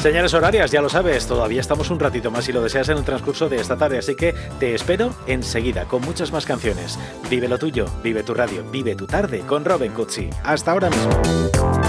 Señales horarias, ya lo sabes, todavía estamos un ratito más si lo deseas en el transcurso de esta tarde, así que te espero enseguida con muchas más canciones. Vive lo tuyo, vive tu radio, vive tu tarde con Robin Cutsi. Hasta ahora mismo.